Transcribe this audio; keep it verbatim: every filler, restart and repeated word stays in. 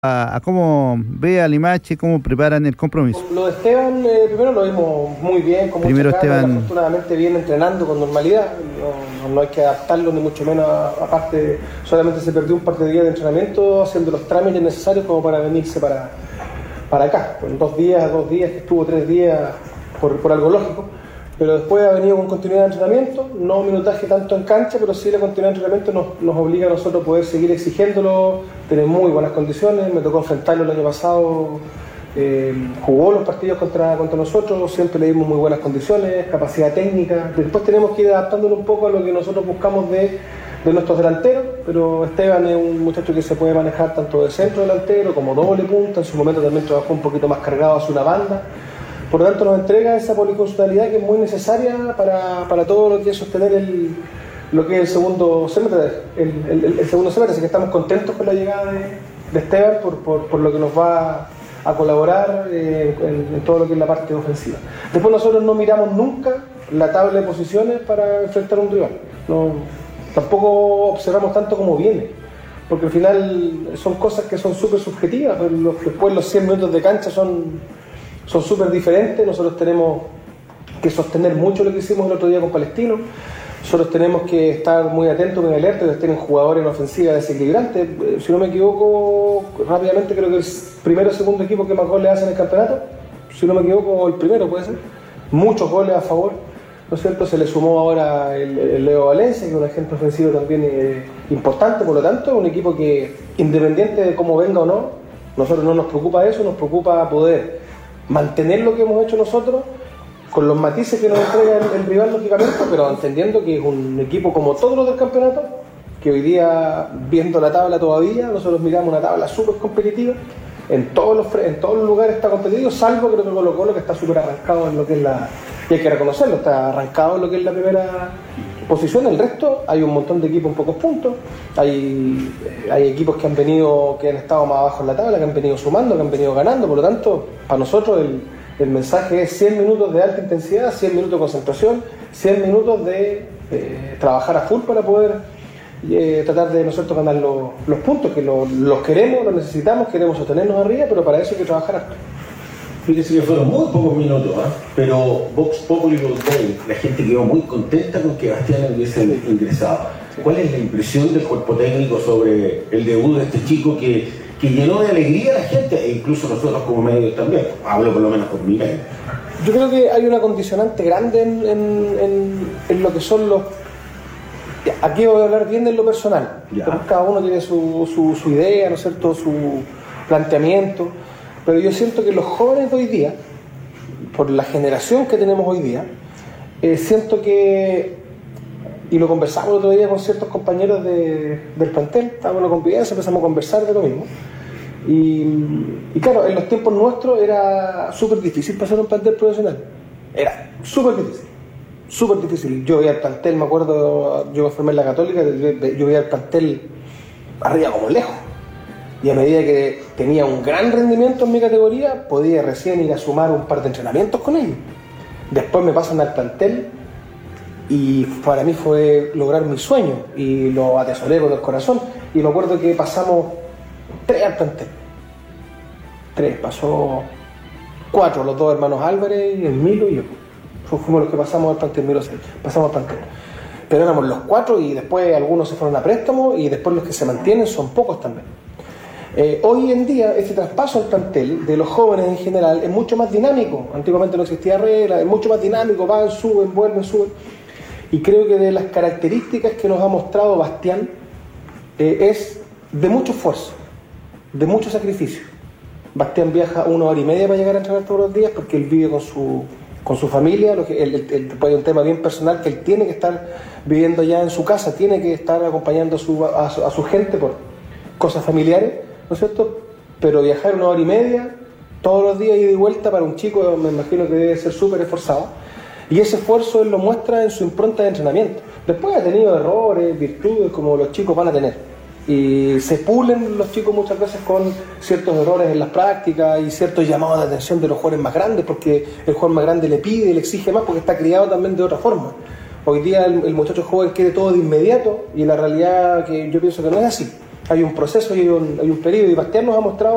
a, a cómo ve a Limache, cómo preparan el compromiso. Lo de Esteban, eh, primero lo vimos muy bien, con Primero mucha calma, Esteban... afortunadamente viene entrenando con normalidad, no, no, no hay que adaptarlo ni mucho menos, aparte solamente se perdió un par de días de entrenamiento haciendo los trámites necesarios como para venirse para, para acá, en dos días, dos días, que estuvo tres días por, por algo lógico. Pero después ha venido con continuidad de entrenamiento, no minutaje tanto en cancha, pero sí la continuidad de entrenamiento nos, nos obliga a nosotros a poder seguir exigiéndolo, tener muy buenas condiciones. Me tocó enfrentarlo el año pasado, eh, jugó los partidos contra, contra nosotros, siempre le dimos muy buenas condiciones, capacidad técnica. Después tenemos que ir adaptándolo un poco a lo que nosotros buscamos de, de nuestros delanteros, pero Esteban es un muchacho que se puede manejar tanto de centro delantero como doble punta, en su momento también trabajó un poquito más cargado hacia una banda. Por lo tanto, nos entrega esa polifuncionalidad que es muy necesaria para, para todo lo que es sostener el, lo que es el segundo semestre, el, el, el segundo semestre. Así que estamos contentos con la llegada de, de Esteban por, por, por lo que nos va a colaborar eh, en, en todo lo que es la parte ofensiva. Después nosotros no miramos nunca la tabla de posiciones para enfrentar a un rival. No, tampoco observamos tanto cómo viene, porque al final son cosas que son súper subjetivas. Después los cien minutos de cancha son... son súper diferentes. Nosotros tenemos que sostener mucho lo que hicimos el otro día con Palestino. Nosotros tenemos que estar muy atentos, muy alerta, que estén jugadores en ofensiva desequilibrantes. Si no me equivoco, rápidamente creo que el primero o segundo equipo que más goles hace en el campeonato, si no me equivoco, el primero puede ser. Muchos goles a favor, ¿no es cierto? Se le sumó ahora el, el Leo Valencia, que es un agente ofensivo también eh, importante. Por lo tanto, un equipo que, independiente de cómo venga o no, nosotros no nos preocupa eso, nos preocupa poder mantener lo que hemos hecho nosotros con los matices que nos entrega el, el rival, lógicamente, pero entendiendo que es un equipo como todos los del campeonato, que hoy día, viendo la tabla todavía, nosotros miramos una tabla súper competitiva, en todos los en todos los lugares está competido, salvo creo que Colo Colo, que está súper arrancado en lo que es la, y hay que reconocerlo, está arrancado en lo que es la primera posición. El resto, hay un montón de equipos en pocos puntos, hay, hay equipos que han venido, que han estado más abajo en la tabla, que han venido sumando, que han venido ganando. Por lo tanto, para nosotros el, el mensaje es cien minutos de alta intensidad, cien minutos de concentración, cien minutos de eh, trabajar a full para poder eh, tratar de nosotros ganar los, los puntos, que lo, los queremos, los necesitamos, queremos sostenernos arriba, pero para eso hay que trabajar harto. Fíjese que fueron muy pocos minutos, ¿eh? Pero Vox Populi Vox Day, la gente quedó muy contenta con que Bastián hubiese ingresado. ¿Cuál es la impresión del cuerpo técnico sobre el debut de este chico que, que llenó de alegría a la gente, e incluso nosotros como medios también? Hablo por lo menos por mi medio. Yo creo que hay una condicionante grande en, en, en, en lo que son los... Aquí voy a hablar bien de lo personal. Cada uno tiene su, su, su idea, ¿no es cierto?, su planteamiento. Pero yo siento que los jóvenes de hoy día, por la generación que tenemos hoy día, eh, siento que, y lo conversamos el otro día con ciertos compañeros de, del plantel, estábamos en la convivencia, empezamos a conversar de lo mismo. Y, y claro, en los tiempos nuestros era súper difícil pasar un plantel profesional. Era súper difícil, súper difícil. Yo veía el plantel, me acuerdo, yo me formé en la Católica, yo veía el plantel arriba como lejos. Y a medida que tenía un gran rendimiento en mi categoría, podía recién ir a sumar un par de entrenamientos con ellos. Después me pasan al plantel y para mí fue lograr mi sueño y lo atesoré con el corazón. Y me acuerdo que pasamos tres al plantel. Tres, pasó cuatro, los dos hermanos Álvarez, el Milo y yo. Fuimos los que pasamos al plantel, Milo seis, pasamos al plantel. Pero éramos los cuatro y después algunos se fueron a préstamo y después los que se mantienen son pocos también. Eh, hoy en día este traspaso al plantel de los jóvenes en general es mucho más dinámico. Antiguamente no existía regla, es mucho más dinámico, van, suben, vuelven, suben. Y creo que de las características que nos ha mostrado Bastián eh, es de mucho esfuerzo, de mucho sacrificio. Bastián viaja una hora y media para llegar a entrenar todos los días porque él vive con su, con su familia. Lo que, él, él, él, hay un tema bien personal que él tiene que estar viviendo ya en su casa, tiene que estar acompañando a su, a su, a su gente por cosas familiares, ¿no es cierto? Pero viajar una hora y media todos los días, ida y vuelta, para un chico me imagino que debe ser súper esforzado, y ese esfuerzo él lo muestra en su impronta de entrenamiento. Después ha tenido errores, virtudes, como los chicos van a tener, y se pulen los chicos muchas veces con ciertos errores en las prácticas y ciertos llamados de atención de los jugadores más grandes, porque el jugador más grande le pide, le exige más, porque está criado también de otra forma. Hoy día el, el muchacho joven quiere todo de inmediato, y la realidad que yo pienso que no es así. Hay un proceso, hay un, hay un periodo, y Bastián nos ha mostrado